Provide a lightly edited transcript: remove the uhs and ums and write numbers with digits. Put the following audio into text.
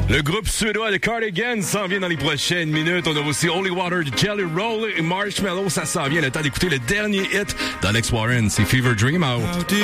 Le groupe suédois de Cardigan s'en vient dans les prochaines minutes. On a aussi Holy Water, Jelly Roll et Marshmallow. Ça s'en vient. Le temps d'écouter le dernier hit d'Alex Warren. C'est Fever Dream Out.